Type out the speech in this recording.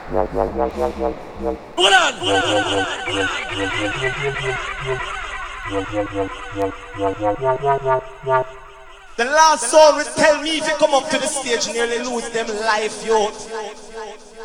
Hold on. The last soul will tell me if you come up to the stage nearly lose them life, youth.